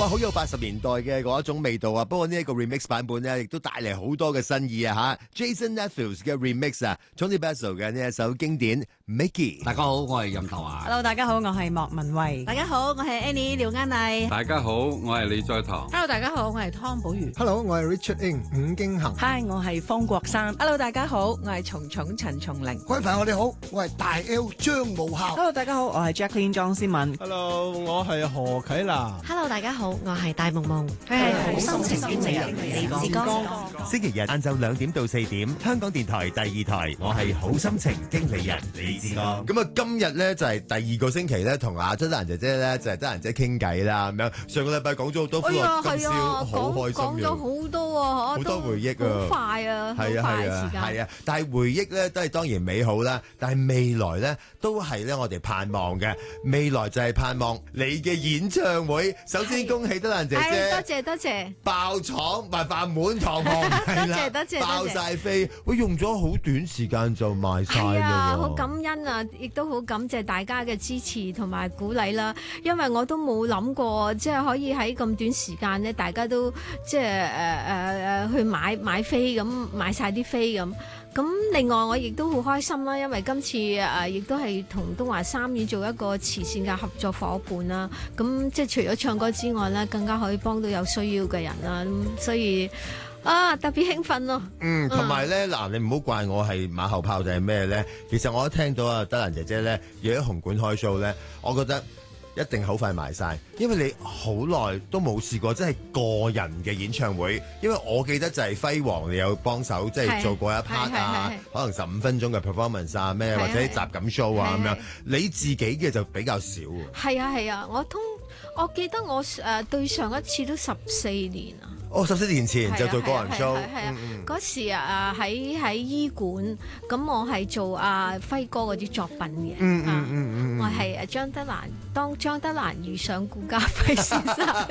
哇，好有80年代嘅嗰一種味道啊！不過呢一個 remix 版本咧，亦都帶嚟好多嘅新意啊嚇。Jason Matthews 嘅 remix 啊 ，Tony Basil 嘅呢一首經典 Mickey。 大家好，我係任頭啊。 Hello， 大家好，我係莫文蔚。 大家好，我係 Annie 廖嘉麗。 大家好，我係李在堂。 Hello， 大家好，我係湯寶如。 Hello， 我係 Richard Ing 伍京衡。 Hi， 我係方國珊。 Hello， 大家好，我係蟲蟲陳松伶。 各位朋友我哋好，我係大 L 張武孝。 Hello， 大家好，我係 Jacqueline 莊思敏。 Hello， 我係何啟娜。 Hello， 大家好，我係戴夢夢。佢係好心情經理人李志剛。 星期日晏晝2點到4點，香港電台第2台，我係好心情經理人李志剛。咁啊，今日咧就係第2個星期咧，同阿德蘭姐姐咧就係德蘭姐傾偈啦，咁樣。上個禮拜講咗好多歡樂今宵，好開心嘅。 講咗好多啊， 好多回憶啊， 好快啊，好快時間。 係啊，但係回憶咧都係當然美好啦，但係未來咧都係咧我哋盼望嘅。未來就係盼望你嘅演唱會。首先恭喜德蘭姐姐， 多謝， 爆廠賣飯滿堂紅， 多謝， 爆晒飛，我用咗好短時間就賣晒啦。係啊，好感恩啊，亦都好感謝大家嘅支持同埋鼓勵啦。因為我都冇諗過，即係可以喺咁短時間咧，大家都即係去買飛咁，買晒啲飛咁。咁另外我亦都好開心啦，因為今次亦都係同東華三院做一個慈善嘅合作夥伴啦。咁即係除咗唱歌之外咧，更加可以幫到有需要嘅人啦。咁所以特別興奮咯。 同埋咧嗱，你唔好怪我係馬後炮定係咩咧？其實我一聽到啊德蘭姐姐咧要喺紅館開 show 咧，我覺得一定好快賣晒，因為你好耐都冇試過真係個人嘅演唱會。因為我記得就係輝煌你有幫手，即係做過一 part 啊，可能15分鐘嘅 performance 啊咩，或者集錦 show 啊咁樣。你自己嘅就比較少。 係啊，我記得我對上一次都14年啊。 哦，14年前就做個人 show。 嗰時喺醫館，咁我係做輝哥嗰啲作品嘅。我係當張德蘭遇上顧嘉輝先生。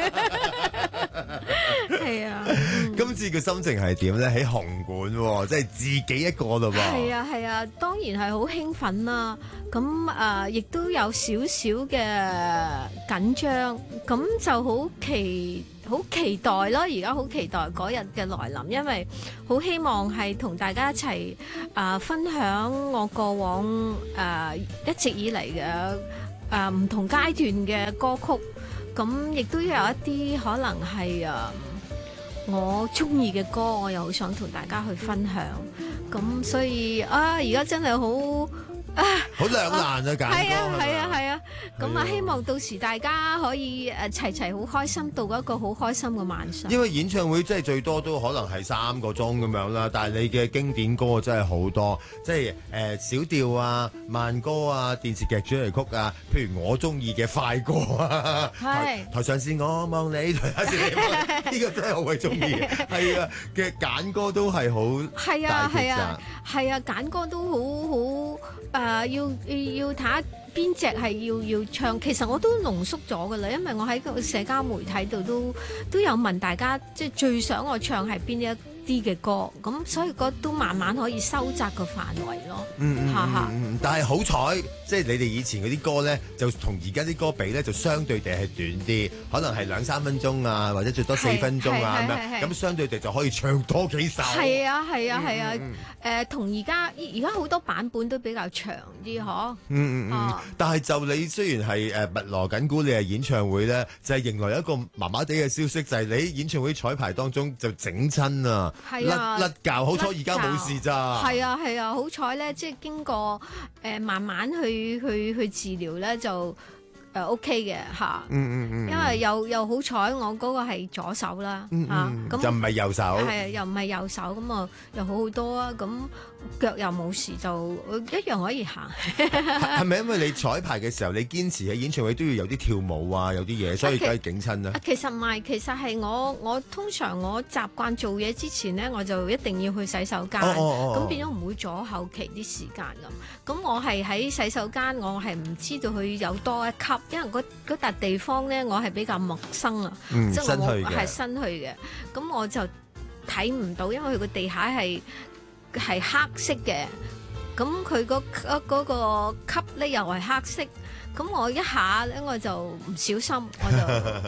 係啊。 今次嘅心情係點咧？喺紅館喎，即係自己一個咯噃。 係啊，當然係好興奮啦。咁亦都有少少嘅緊張，咁就好期待咯！而家好期待嗰日嘅來臨，因為好希望係同大家一齊分享我過往一直以嚟嘅唔同階段嘅歌曲，咁亦都有一啲可能係我中意嘅歌，我又好想同大家去分享，咁所以而家真係好兩難啊！揀歌係啊，咁希望到時大家可以齊好開心，度過一個好開心嘅晚上。 因為演唱會即係最多都可能係3個鐘咁樣啦，但係你嘅經典歌真係好多，即係小調啊、慢歌啊、電視劇主題曲啊，譬如我中意嘅快歌啊，台上是我望你，台下是你望你，呢個真係好鬼中意。係啊，嘅揀歌都係好大決擇。 係啊，揀歌都好要睇下邊隻係要唱。其實我都濃縮咗噶啦，因為我喺個社交媒體度都有問大家，即係最想我唱係邊一啲嘅歌，咁所以都慢慢可以收窄個範圍咯。 但係好彩，即係你哋以前嗰啲歌咧，就同而家啲歌比咧，就相對地係短啲，可能係2-3分鐘啊，或者最多4分鐘啊咁樣，咁相對地就可以唱多幾首。 係啊，同而家好多版本都比較長啲，嗬。 但係就你雖然係密鑼緊鼓，你係演唱會咧，就係迎來一個麻麻地嘅消息，就係你喺演唱會彩排當中就整親啊，甩臼，好彩而家冇事咋。 係啊，好彩咧，即係經過慢慢去治療咧就。OK 嘅嚇，因為又好彩，我嗰個係左手啦咁就唔係右手， 係又唔係右手，咁啊又好好多啊，咁腳又冇事，就一樣可以行。 係咪因為你彩排嘅時候，你堅持喺演唱會都要有啲跳舞啊，有啲嘢，所以梗係整親啦？ 其實唔係，其實係我通常我習慣做嘢之前咧，我就一定要去洗手間，咁變咗唔會阻後期啲時間咁。咁我係喺洗手間，我係唔知道佢有多一級。因為嗰笪地方咧，我係比較陌生啊，即係我係新去嘅，咁我就睇唔到，因為佢個地下係黑色嘅，咁佢嗰個級咧又係黑色，咁我一下咧我就唔小心，我就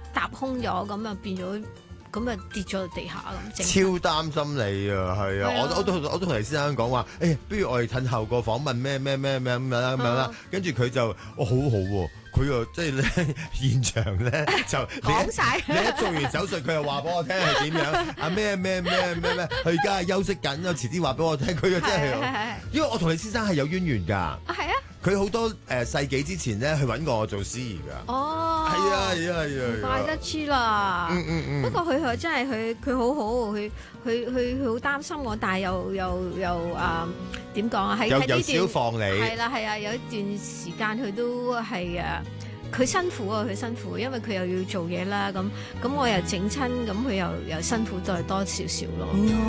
搭空咗，咁啊變咗。咁啊跌咗落地下咁， 超擔心你啊，係啊，我都同黎先生講話，不如我哋褪後個訪問咩咁樣啦，跟住佢就好好喎，佢又即係咧現場咧就講晒， 你一做完手術，佢又話俾我聽係點樣啊咩，佢而家係休息緊，又遲啲話俾我聽，佢又真係，因為我同黎先生係有淵源㗎， 係啊。 佢好多世紀之前咧，去揾過我做司儀㗎。哦，係啊， 唔怪得知啦。不過佢真係佢好好，佢好擔心我，但係又點講啊？喺呢段少放你係啦，係啊，有一段時間佢都係佢辛苦啊，佢辛苦，因為佢又要做嘢啦。咁我又整親，咁佢又辛苦再多少少咯。